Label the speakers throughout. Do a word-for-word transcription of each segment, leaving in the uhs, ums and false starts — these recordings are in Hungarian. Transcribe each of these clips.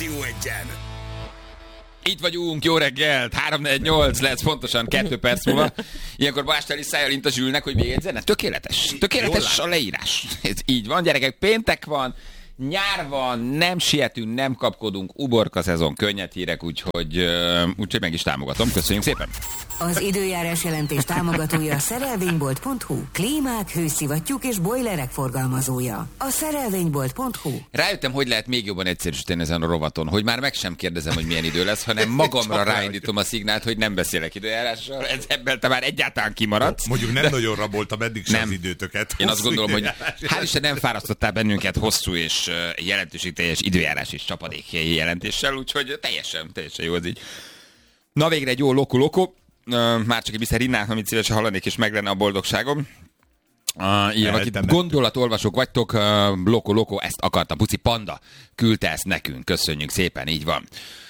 Speaker 1: Rádió Egyen.
Speaker 2: Itt vagyunk, jó reggelt, három négy nyolc lesz pontosan kettő perc múlva. Ilyenkor Básteli szájjal int a Zsülnek, hogy még egy zene. Tökéletes, tökéletes a leírás. Ez így van, gyerekek, péntek van, nyár van, nem sietünk, nem kapkodunk, uborka szezon, könnyed hírek, úgyhogy, úgyhogy meg is támogatom. Köszönjük szépen!
Speaker 3: Az időjárás jelentés támogatója a szerelvénybolt pont hu. Klímák, hőszivattyúk és bojlerek forgalmazója. A szerelvénybolt pont hu.
Speaker 2: Rájöttem, hogy lehet még jobban egyszerűsíteni ezen a rovaton, hogy már meg sem kérdezem, hogy milyen idő lesz, hanem magamra ráindítom a szignált, hogy nem beszélek időjárással. Ez ebből te már egyáltalán kimaradsz.
Speaker 1: Mondjuk nem de... nagyon raboltam eddig sem az időtöket.
Speaker 2: Én azt gondolom, hogy hál' Isten nem fárasztottál bennünket hosszú és jelentőségteljes időjárás és csapadék jelentéssel, úgyhogy teljesen, teljesen jó az így. Na végre egy jó loko-loko. Uh, már csak egy Mister Rinnát, amit szívesen hallanék, és meg lenne a boldogságom. Uh, ilyen, akit gondolatolvasók vagytok, uh, Loko Loko, ezt akartam. Puci Panda küldte ezt nekünk. Köszönjük szépen, így van.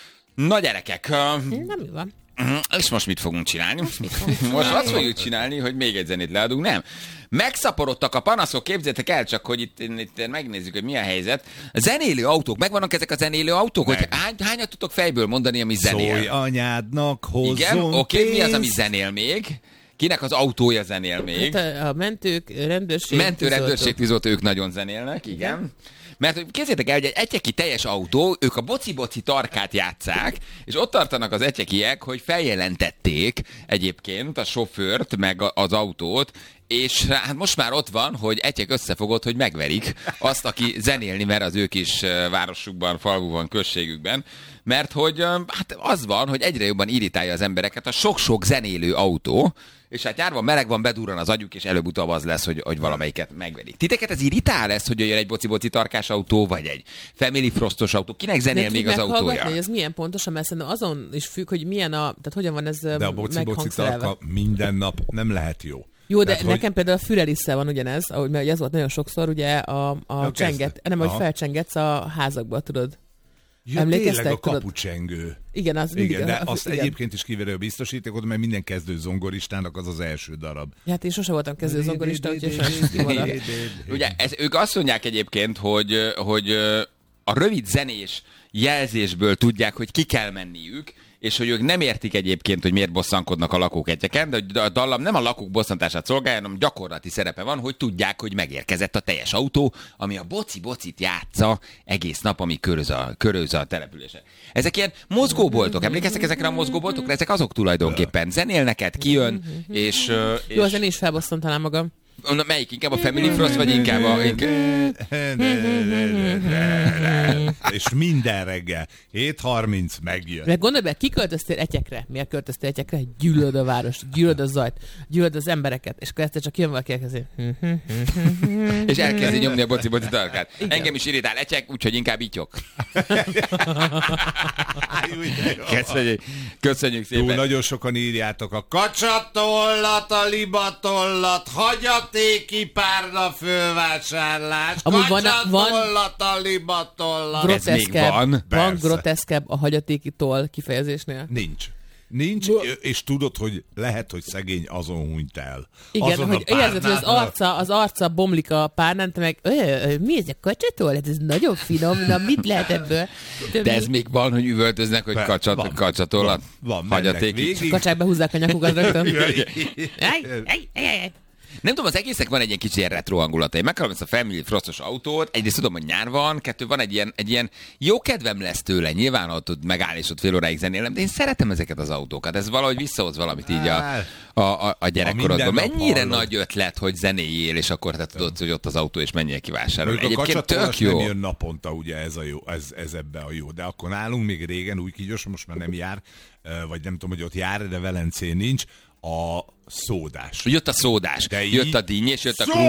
Speaker 2: Na gyerekek. Uh,
Speaker 4: Nem mi van.
Speaker 2: Uh, és most mit fogunk csinálni? Most, mit fogunk csinálni? Most azt fogjuk csinálni, hogy még egy zenét leadunk. Nem. Megszaporodtak a panaszok, képzeljétek el, csak hogy itt, itt megnézzük, hogy mi a helyzet. A zenélő autók, megvannak ezek a zenélő autók? Hogy hány, hányat tudtok fejből mondani, ami zenél?
Speaker 1: Szólj anyádnak, hozzon.
Speaker 2: Igen, oké, okay, mi az, ami zenél még? Kinek az autója zenél még?
Speaker 4: Hát a mentők, rendőrség,
Speaker 2: Mentő, rendőrség, tűzoltó, ők nagyon zenélnek, igen. igen. Mert képzeljétek el, hogy egy egyeki teljes autó, ők a boci-boci tarkát játsszák, és ott tartanak az egyekiek, hogy feljelentették egyébként a sofőrt, meg az autót, és hát most már ott van, hogy egyek összefogott, hogy megverik azt, aki zenélni mer az ő kis városukban, falvúban, községükben, mert hogy hát az van, hogy egyre jobban irritálja az embereket a sok-sok zenélő autó, és hát nyárban meleg van, bedurran az agyuk, és előbb-utóbb az lesz, hogy, hogy valamelyiket megverik. Titeket ez irritál lesz, hogy jön egy boci-boci tarkás autó, vagy egy Family Frostos autó? Kinek zenél még az autója?
Speaker 4: Hogy ez milyen pontosan, mert szerintem azon is függ, hogy milyen a, tehát hogyan van ez
Speaker 1: de a boci-boci tarka minden nap nem lehet jó.
Speaker 4: Jó, de
Speaker 1: tehát,
Speaker 4: nekem
Speaker 1: hogy...
Speaker 4: például a Fürelisszel van ugyanez, ahogy, mert ez volt nagyon sokszor, ugye a, a csenget, nem, hogy felcsengetsz a házakba, tudod.
Speaker 1: Ja,
Speaker 4: emlékeztek,
Speaker 1: tényleg a kapucsengő.
Speaker 4: Igen, az mindig.
Speaker 1: Igen, de
Speaker 4: a,
Speaker 1: azt igen. Egyébként is kiverő a biztosítékot, mert minden kezdő zongoristának az az első darab.
Speaker 4: Ja, hát én sose voltam kezdő zongorista, úgyhogy sajnos kimaradt.
Speaker 2: Ugye, ez, ők azt mondják egyébként, hogy, hogy a rövid zenés jelzésből tudják, hogy ki kell menniük, és hogy ők nem értik egyébként, hogy miért bosszankodnak a lakók egyeken, de a dallam nem a lakók bosszantását szolgálja, hanem gyakorlati szerepe van, hogy tudják, hogy megérkezett a teljes autó, ami a boci-bocit játsza egész nap, ami köröz a, köröz a településen. Ezek ilyen mozgóboltok, emlékeztek ezekre a mozgóboltokra? Ezek azok tulajdonképpen. Zenél neked, kijön, és... és...
Speaker 4: Jó, ezen is felbosszantanám magam.
Speaker 2: Na, melyik? Inkább a Family Frost, vagy inkább a...
Speaker 1: És minden reggel. hét harminc megjön.
Speaker 4: Mert gondolj be, kiköltöztél Etyekre. Miért költöztél Etyekre? Gyűlöd a város, gyűlöd a zajt, gyűlöd az embereket, és akkor csak jön valaki elkezdi.
Speaker 2: És elkezdi nyomni a boci-boci tarkát. Engem is irritál Etyek, úgyhogy inkább ityok. Köszönjük, köszönjük szépen.
Speaker 1: Túl nagyon sokan írjátok a kacsatollat, a libatollat, hagyatéki párna fölvásárlás, kacsatollat, a libatollat.
Speaker 2: Ez még van.
Speaker 4: Van groteszkebb a hagyatéki toll kifejezésnél?
Speaker 1: Nincs. Nincs, és tudod, hogy lehet, hogy szegény azon hunyt el.
Speaker 4: Igen,
Speaker 1: azon
Speaker 4: hogy érzed, hogy az arca, az arca bomlik a párnán, te meg, mi ez a kacsatól? Ez nagyon finom, na mit lehet ebből?
Speaker 2: De, De ez még van, hogy üvöltöznek, hogy kacsat, kacsatollat, hagyatéki.
Speaker 4: Kacsák behúzzák a nyakukat rögtön.
Speaker 2: Nem tudom, az egésznek van egy ilyen kicsi ilyen retro hangulata. Én meghallom ezt a Family Frostos autót, egyrészt tudom, hogy nyár van, kettő van egy ilyen, egy ilyen jó kedvem lesz tőle, nyilván ott tud megáll és ott fél óráig zenélem, de én szeretem ezeket az autókat. Ez valahogy visszahoz valamit így a, a, a, a gyerekkorodban. Mennyire hallod. Nagy ötlet, hogy zenéjél, és akkor te tudod, hogy ott az autó, és menjél kivásárolni.
Speaker 1: Egyébként tök jó. Nem jön naponta, ugye ez, a jó, ez, ez ebbe a jó. De akkor nálunk még régen, új kígyos, most már nem jár, vagy nem tudom, hogy ott jár, de Velencén nincs, a szódás.
Speaker 2: Jött a szódás, de jött így... a dinnyés, jött a krumpli.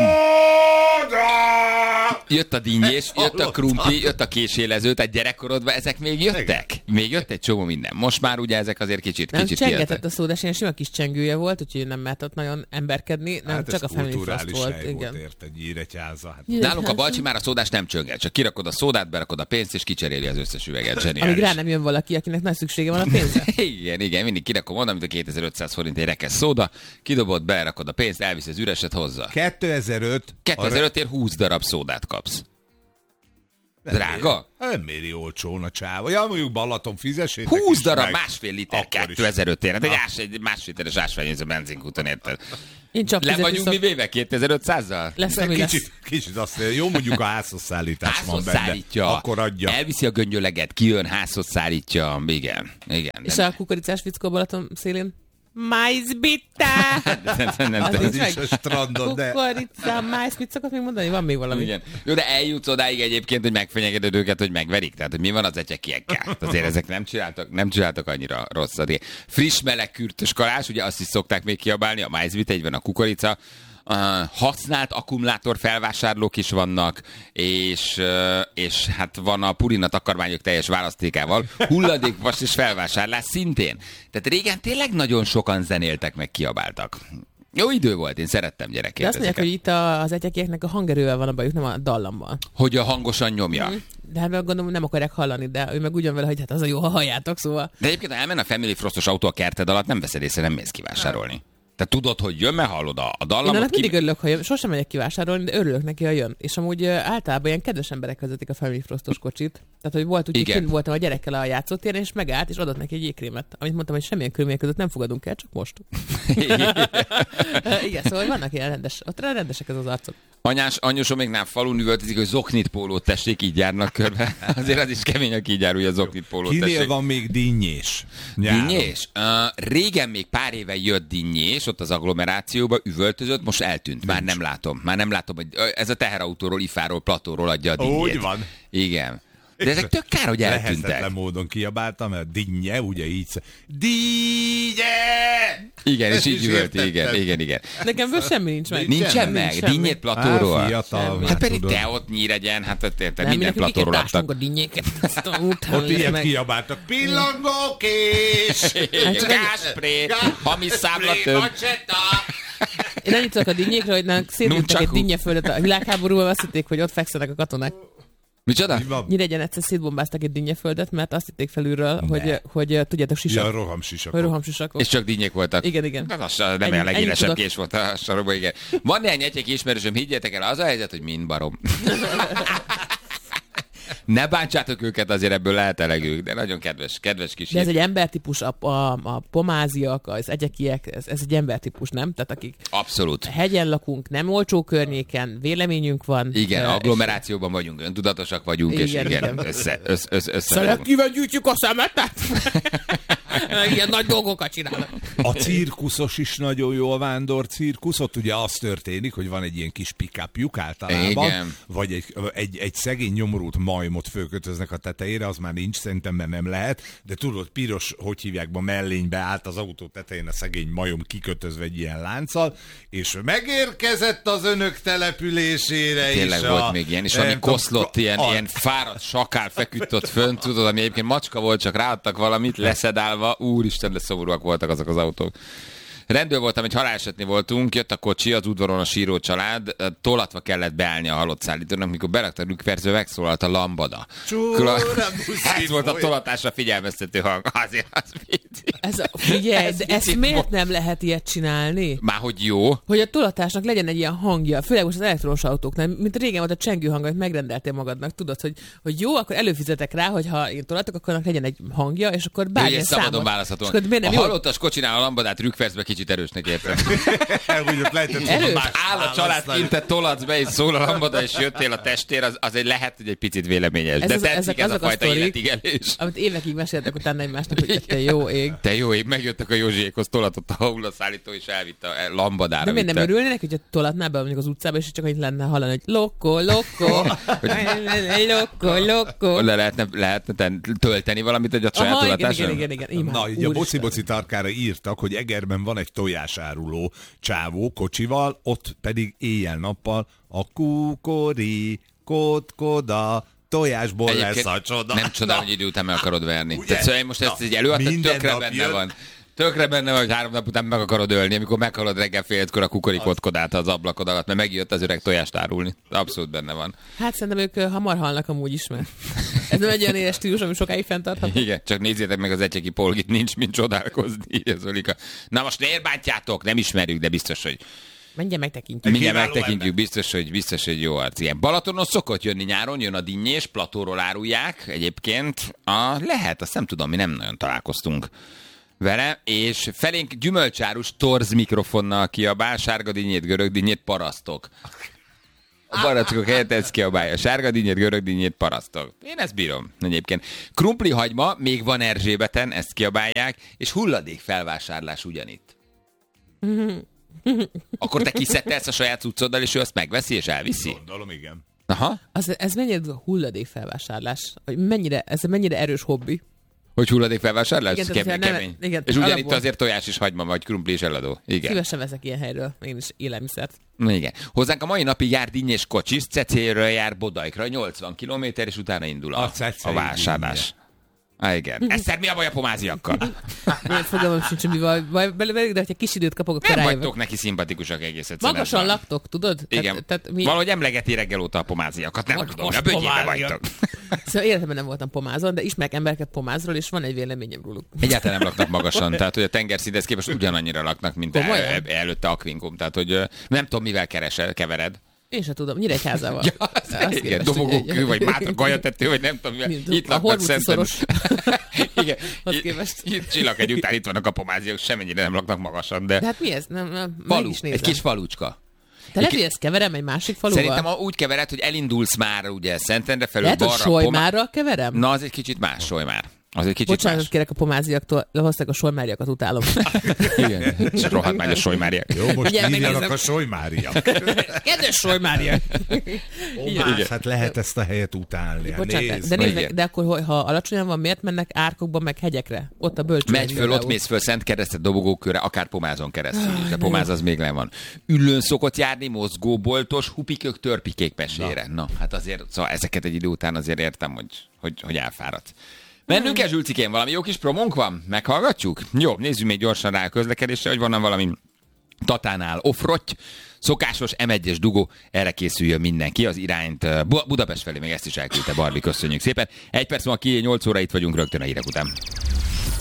Speaker 2: Jött a dinnyés, jött a krumpli, jött a késélező, tehát gyerekkorodban ezek még jöttek? Még jött egy csomó minden. Most már ugye ezek azért kicsit
Speaker 4: nem,
Speaker 2: kicsit
Speaker 4: csengetett
Speaker 2: jöttek.
Speaker 4: A szódás, ilyen sima kis csengője volt, úgyhogy nem mehetett nagyon emberkedni, nem
Speaker 1: hát
Speaker 4: csak a Family Frost volt.
Speaker 1: Hát
Speaker 4: igen.
Speaker 1: Érte, Nyíregyháza. Hát.
Speaker 2: Nálunk a Balcsi már a szódás nem csönget, csak kirakod a szódát, berakod a pénzt, és kicseréli az összes üveget. Zseniális.
Speaker 4: Amíg rá nem jön valaki, akinek nagy szüksége van a pénzre.
Speaker 2: igen, igen, mindig kirakom oda, mint a kétezer-ötszáz forint egy rekesz szóda, kidobod, berakod a pénzt, elvisz az üreset hozzá.
Speaker 1: kétezer-öt
Speaker 2: kétezer-ötért húsz darab szódát kapsz. Drága?
Speaker 1: Nem méri olcsón a csáva. Ja, mondjuk Balaton fizessétek
Speaker 2: húsz
Speaker 1: is
Speaker 2: darab
Speaker 1: meg.
Speaker 2: másfél liter
Speaker 1: Akkor is.
Speaker 2: kétezer-öt ér. Egy, ás, egy másfél literes ásványozó benzinkúton, érted?
Speaker 4: Én csak
Speaker 2: Le
Speaker 4: fizetni
Speaker 2: vagyunk mi
Speaker 4: szok...
Speaker 2: véve kétezer-ötszázzal?
Speaker 4: Lesz,
Speaker 1: De
Speaker 4: ami lesz.
Speaker 1: kicsit, kicsit azt mondja, jó mondjuk a házhoz szállítás van
Speaker 2: Házhoz
Speaker 1: benne.
Speaker 2: szállítja,
Speaker 1: Akkor adja.
Speaker 2: elviszi a göngyöleget, kijön, házhoz szállítja, igen, igen.
Speaker 4: És
Speaker 2: nem,
Speaker 4: a kukoricás fickó Balaton szélén? Májzbitta!
Speaker 2: nem, nem, nem,
Speaker 4: Az
Speaker 2: nem,
Speaker 4: nincs
Speaker 1: is
Speaker 4: meg?
Speaker 1: a strandon, de-
Speaker 4: Kukorica, májz, mit szokott még mondani? Van még valami?
Speaker 2: Igen. Jó, de eljutsz odáig egyébként, hogy megfenyegeted őket, hogy megverik. Tehát, hogy mi van az ecsekiekkel? Azért ezek nem csináltak, nem csináltak annyira rosszat. Friss, meleg, kürtös kalás, ugye azt is szokták még kiabálni, a májzbit, egy van a kukorica. Uh, használt akkumulátor felvásárlók is vannak, és, uh, és hát van a Purina takarmányok teljes választékával, hulladékvas és felvásárlás szintén. Tehát régen tényleg nagyon sokan zenéltek, meg kiabáltak. Jó idő volt, én szerettem
Speaker 4: De
Speaker 2: gyerekként
Speaker 4: azt mondják,
Speaker 2: ezeket.
Speaker 4: hogy itt a, az egyekieknek a hangerővel van a bajuk, nem a dallammal.
Speaker 2: Hogy a hangosan nyomja.
Speaker 4: Mm. De hát meg gondolom, nem akarják hallani, de ő meg ugyan vele, hogy hát az a jó, ha halljátok, szóval.
Speaker 2: De egyébként, ha elmen a Family Frostos autó a kerted alatt, nem veszed észre, nem mész kivásárolni. Te tudod, hogy jön, mert hallod a, a
Speaker 4: Én
Speaker 2: dallamot.
Speaker 4: annak
Speaker 2: ki...
Speaker 4: mindig örülök, ha jön. Sosem megyek kivásárolni, de örülök neki, ha jön. És amúgy ö, általában ilyen kedves emberek vezetik a Family Frostos kocsit. Tehát, hogy volt úgy, hogy
Speaker 2: Igen.
Speaker 4: kint voltam a gyerekkel a játszótéren, és megállt, és adott neki egy jégkrémet. Amit mondtam, hogy semmilyen körülmények között nem fogadunk el, csak most. Igen, szóval vannak ilyen rendes, ott rendesek ez az arcok.
Speaker 2: Anyás, anyósom még nem falun üvöltözik, hogy zoknit pólót tessék, így járnak körbe. Azért az is kemény, aki így jár, hogy a zoknit pólót
Speaker 1: Kinél
Speaker 2: tessék.
Speaker 1: van még dinnyés? Nyáron.
Speaker 2: Dinnyés? Uh, régen még pár éve jött dinnyés, ott az agglomerációba üvöltözött, most eltűnt. Már nem látom. Már nem látom, hogy ez a teherautóról, ifáról, platóról adja a dinnyét.
Speaker 1: Úgy van.
Speaker 2: Igen. De ezek tök kár, hogy eltűntek.
Speaker 1: Lehetetlen módon kiabáltam, mert dinnye, ugye így sz- Dinnye!
Speaker 2: Igen, és így
Speaker 1: is
Speaker 2: üvölt, igen,
Speaker 1: értettem.
Speaker 2: igen, igen.
Speaker 4: Nekem ből semmi nincs meg.
Speaker 2: Nincsen
Speaker 4: Semmi,
Speaker 2: meg,
Speaker 4: semmi.
Speaker 2: dinnyét platóról.
Speaker 1: Á, fiatal
Speaker 4: Semmi.
Speaker 1: vagy,
Speaker 2: Hát pedig
Speaker 1: tudod.
Speaker 2: te ott Nyíregyen, hát ott érted,
Speaker 4: Nem,
Speaker 2: minden
Speaker 4: mi nekünk
Speaker 2: platóról
Speaker 4: kiket
Speaker 2: adtak.
Speaker 4: a dinnyéket, aztán utána
Speaker 1: Ott
Speaker 4: lesz
Speaker 1: ilyet
Speaker 4: meg.
Speaker 1: kiabáltak. Pillangókés!
Speaker 4: Hát csak egy-
Speaker 2: Gáspré, hamis számla több.
Speaker 4: Én annyit tudok a dinnyékre, hogy nálunk szétlőttek egy
Speaker 2: Nunchaku.
Speaker 4: dinnyeföldet a világháborúban, azt hitték, hogy ott fekszenek a katonák.
Speaker 2: Micsoda?
Speaker 1: Mi van?
Speaker 4: Nyíregyen egyszer szétbombáztak egy dinnyeföldet, mert azt hitték felülről, hogy, hogy tudjátok, sisak.
Speaker 1: Ja,
Speaker 4: Hogy
Speaker 1: rohamsisakok.
Speaker 4: rohamsisakok.
Speaker 2: És csak dinnyék voltak.
Speaker 4: Igen, igen.
Speaker 2: Hát az nem
Speaker 4: Ennyi-
Speaker 2: olyan legélesebb
Speaker 4: ennyit
Speaker 2: kés volt a sorokban, igen. Van néhány egyek ismerősöm, higgyétek el, az a helyzet, hogy mind barom. Ne bántsátok őket, azért ebből lehet elegük, de nagyon kedves, kedves kis
Speaker 4: De ez egy embertípus, a, a, a pomáziak, az egyekiek, ez, ez egy embertípus, nem? Tehát akik
Speaker 2: Abszolút.
Speaker 4: hegyen lakunk, nem olcsó környéken, véleményünk van.
Speaker 2: Igen,
Speaker 4: ö,
Speaker 2: agglomerációban vagyunk, öntudatosak vagyunk, és
Speaker 4: Igen,
Speaker 2: igen,
Speaker 4: igen.
Speaker 2: össze, össze, össze, össze
Speaker 4: Szelektíven gyűjtjük a szemetet? Ilyen nagy dolgokat csinálnak.
Speaker 1: A cirkuszos is nagyon jó, a vándor cirkusz. Ott ugye az történik, hogy van egy ilyen kis pick-upjuk általában,
Speaker 2: Igen.
Speaker 1: vagy egy, egy, egy szegény nyomorult majmot fölkötöznek a tetejére, az már nincs, szerintem, mert nem lehet, de tudod, piros, hogy hívják, ma mellénybe állt az autó tetején a szegény majom kikötözve egy ilyen lánccal, és megérkezett az önök településére
Speaker 2: Tényleg
Speaker 1: is.
Speaker 2: volt
Speaker 1: a,
Speaker 2: még ilyen, és
Speaker 1: nem
Speaker 2: ami
Speaker 1: tudom,
Speaker 2: koszlott, ilyen,
Speaker 1: a-
Speaker 2: ilyen fáradt sakál feküdt ott fönt, tudod, ami egyébként macska volt, csak ráadtak valamit, leszedálva, úristen, de szomorúak voltak azok az autók. Rendőr voltam, egy halálesetnél voltunk, jött a kocsi, az udvaron a síró család, tolatva kellett beállni a halott szállítónak, mikor berakta a rükvercbe, megszólalt a lambada.
Speaker 1: Csóra,
Speaker 2: Ez volt a tolatásra figyelmeztető hang. Azért az vicc.
Speaker 4: Ez a, figyelj,
Speaker 2: Ez
Speaker 4: de ezt
Speaker 2: picit
Speaker 4: miért
Speaker 2: mo-
Speaker 4: nem lehet ilyet csinálni?
Speaker 2: Már hogy jó.
Speaker 4: Hogy a tolatásnak legyen egy ilyen hangja, főleg most az elektromos autóknál, mint régen volt a csengő hang, amit megrendeltél magadnak, tudod, hogy, hogy jó, akkor előfizetek rá, hogy ha én tolatok, akkor annak legyen egy hangja, és akkor
Speaker 2: Ugye
Speaker 4: bármilyen
Speaker 2: szabadon
Speaker 4: számot.
Speaker 2: választhatóan.
Speaker 4: És akkor miért
Speaker 2: A
Speaker 4: nem jó?
Speaker 2: halottas kocsinál a lambadát rükvercbe kicsit erősnek értem.
Speaker 1: Úgy ott lehetett
Speaker 4: Elő-
Speaker 1: volna más
Speaker 2: Áll a család,
Speaker 1: választani.
Speaker 2: kint te tolatsz be, és szól a lambada, és jöttél a testér, az, az egy lehet, hogy egy picit véleményes.
Speaker 4: Ez
Speaker 2: De
Speaker 4: az-
Speaker 2: tetszik
Speaker 4: ezek
Speaker 2: ez a
Speaker 4: azok a
Speaker 2: fajta
Speaker 4: sztorik.
Speaker 2: életigelés.
Speaker 4: Amit évekig meséltek utána egymásnak, hogy te jó ég.
Speaker 2: Te jó ég, megjöttek a Józsiékhoz, tolatott a hullaszállító, és elvitte a lambadára.
Speaker 4: De miért nem
Speaker 2: vitte.
Speaker 4: örülnének, hogyha tolatnál be mondjuk az utcába, és csak annyit lenne hallani, hogy lokko, lokko, lokko, lokko.
Speaker 2: Le lehetne, lehetne ten- tölteni valamit egy a saját
Speaker 4: Aha, igen,
Speaker 2: tolatáson?
Speaker 4: igen, igen, igen, igen.
Speaker 1: Na,
Speaker 4: Imád,
Speaker 1: ugye a
Speaker 4: úristen.
Speaker 1: boci-boci tarkára írtak, hogy Egerben van egy tojásáruló csávó kocsival, ott pedig éjjel-nappal a kukori, kódkoda, tojásból
Speaker 2: Egyébként
Speaker 1: lesz a csoda.
Speaker 2: nem csodál,
Speaker 1: Na,
Speaker 2: hogy idő után meg akarod verni.
Speaker 1: Ugye?
Speaker 2: Tehát szóval én most ezt
Speaker 1: Na,
Speaker 2: egy előadtad,
Speaker 1: minden
Speaker 2: tökre
Speaker 1: nap
Speaker 2: benne
Speaker 1: jön.
Speaker 2: van. Tökre benne van, hogy három nap után meg akarod ölni, amikor meghalod reggel fél ötkor a kukorikotkodát az ablakod alatt, mert megjött az öreg tojást árulni. Abszolút benne van.
Speaker 4: Hát szerintem ők ö, hamar halnak amúgy is, mert ez nem egy olyan éles stílus, ami sokáig fenntartható.
Speaker 2: Igen, csak nézzétek meg az egyeki polgit, nincs mint csodálkozni, írja Zolika. Na most miért bántjátok? Nem ismerjük, de biztos, hogy
Speaker 4: Mindjárt megtekintjük.
Speaker 2: Mindjárt megtekintjük, biztos, hogy, biztos, hogy jó arc. Igen. Balatonon szokott jönni nyáron, jön a dinnyés, platóról árulják egyébként. A, lehet, azt nem tudom, mi nem nagyon találkoztunk vele, és felénk gyümölcsárus torz mikrofonnal kiabál, sárga dinnyét, görög dinnyét, parasztok. A barackok helyett ezt kiabálja. Sárga dinnyét, görög dinnyét, parasztok. Én ezt bírom egyébként. Krumpli hagyma, még van Erzsébeten, ezt kiabálják, és hulladék felvásárlás ugyanitt. Akkor te kiszedtelsz a saját cuccoddal, és ő azt megveszi, és elviszi?
Speaker 1: Gondolom, igen.
Speaker 2: Aha.
Speaker 4: Az, ez mennyire hulladék felvásárlás? Hogy mennyire, ez mennyire erős hobbi?
Speaker 2: Hogy hulladék felvásárlás?
Speaker 4: Igen,
Speaker 2: kemény,
Speaker 4: nem,
Speaker 2: kemény.
Speaker 4: Igen,
Speaker 2: és ugyanitt
Speaker 4: alapból.
Speaker 2: azért tojás és hagyma, vagy krumpli és eladó. Igen.
Speaker 4: Szívesen veszek ilyen helyről, én is élelmiszert.
Speaker 2: Igen. Hozzánk a mai napig jár dinnyés kocsis, Cecéről jár Bodaikra, nyolcvan kilométer, és utána indul a,
Speaker 1: A
Speaker 2: a vásárlás. Ah, igen. Eszter, mi a baj a pomáziakkal?
Speaker 4: Nem fogalmam sincs, mi van bele, de ha kis időt kapok, akkor
Speaker 2: Nem
Speaker 4: rájövök.
Speaker 2: vagytok neki szimpatikusak egész egyszerűen.
Speaker 4: Magasan laktok, tudod?
Speaker 2: Igen.
Speaker 4: Tehát, tehát mi...
Speaker 2: Valahogy emlegeti reggel óta a pomáziakat. Nem
Speaker 4: Most-
Speaker 2: tudom,
Speaker 4: most
Speaker 2: a bögyébe
Speaker 4: pomázia.
Speaker 2: vagytok.
Speaker 4: Szóval életemben nem voltam pomázon, de ismerek embereket pomázról, és van egy véleményem róluk.
Speaker 2: Egyáltalán nem laknak magasan, tehát hogy a tengerszinthez képest ugyanannyira laknak, mint el,
Speaker 4: Komolyan?
Speaker 2: előtte Aquincum. Tehát, hogy ö, nem tudom, mivel keresel, kevered.
Speaker 4: Én sem tudom, Nyíregyházával.
Speaker 2: Ja,
Speaker 4: Azt
Speaker 2: igen,
Speaker 4: képest,
Speaker 2: dobogókő,
Speaker 4: hogy-
Speaker 2: vagy mátra gajatető, vagy nem tudom, mivel.
Speaker 4: Mint
Speaker 2: Itt
Speaker 4: a
Speaker 2: laknak
Speaker 4: Hormuthi
Speaker 2: Szenten.
Speaker 4: szoros.
Speaker 2: Igen,
Speaker 4: Azt
Speaker 2: itt,
Speaker 4: képest.
Speaker 2: itt csillag egy után, itt vannak a pomáziak, semmennyire nem laknak magasan, de...
Speaker 4: De hát mi ez? Nem, nem, meg
Speaker 2: Falu,
Speaker 4: is nézem.
Speaker 2: egy kis falucska.
Speaker 4: Te lehet, hogy ezt keverem egy másik faluval?
Speaker 2: Szerintem a- úgy kevered, hogy elindulsz már ugye Szentendre felül
Speaker 4: Lehet, hogy
Speaker 2: balra. Pomá...
Speaker 4: Solymárral keverem?
Speaker 2: Na, az egy kicsit más, Solymár. Az egy kicsit
Speaker 4: Bocsánatot
Speaker 2: más.
Speaker 4: kérek a pomáziaktól, lehozták a solymáriakat, utálom.
Speaker 2: Igen, csak rohadt már a Solymáriak.
Speaker 1: Jó, most
Speaker 4: Ugye,
Speaker 1: írjanak
Speaker 4: megnézem.
Speaker 1: a Solymária.
Speaker 4: Kedves solymária!
Speaker 1: Más, hát lehet ezt a helyet utálni. Hát
Speaker 4: Bocsánat,
Speaker 1: nézd
Speaker 4: de,
Speaker 1: meg.
Speaker 4: nézd meg, de akkor, hogy- ha alacsonyan van, miért mennek árkokba, meg hegyekre? Ott a bölcsőd.
Speaker 2: Megy föl, ott mész föl Szent Keresztet dobogókörre, akár Pomázon keresztül is, de Pomáz az még le van. Üllőn szokott járni, mozgóboltos, hupikök, törpikék mesére. Na. Na, hát azért, szóval ezeket egy idő után azért értem, hogy, hogy, hogy elfáradt. Mennünk el, Zsülcikén, valami jó kis promónk van? Meghallgatjuk? Jó, nézzük még gyorsan rá a közlekedésre, hogy van valami Tatánál offrotty, szokásos em egyes dugó, erre készüljön mindenki, az irányt uh, Bu- Budapest felé, még ezt is elküldte Barbie, köszönjük szépen. Egy perc múlva ki, nyolc óra itt vagyunk rögtön a hírek után.